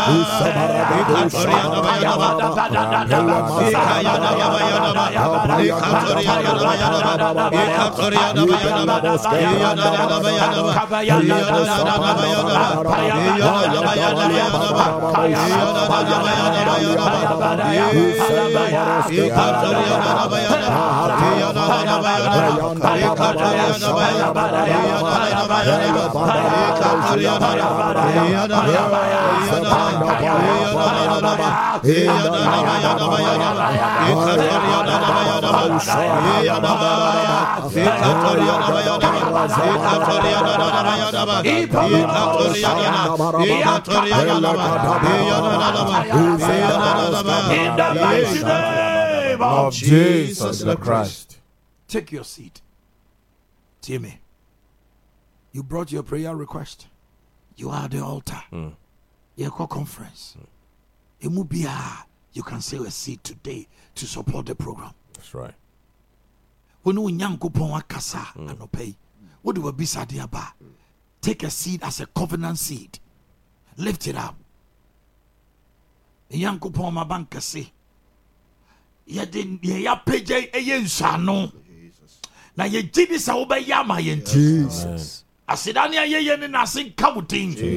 Of Jesus the Christ. Take your seat. Timmy, you brought your prayer request. You are the altar. You call conference. You can save a seat today to support the program. That's right. When you nyankopon akasa anopai, what do we be sadiaba? Take a seed as a covenant seed. Lift it up. Nyankopon mabanka se. Yedin ya peje eyensano. Na ye gidi sa obeya ma ye Jesus. Asidania ye ne nasin kabutin.